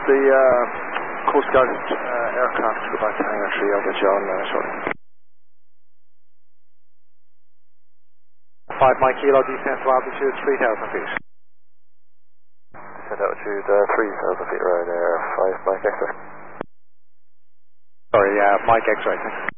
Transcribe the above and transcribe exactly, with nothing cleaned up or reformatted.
the uh, Coast Guard uh, aircraft to go back to Hangar three. I'll get you on uh, shortly. five Mike Kilo, descent to altitude three thousand feet. Descent altitude uh, three thousand feet, right there. five Mike X-ray. Sorry, uh, Mike X-ray, thanks.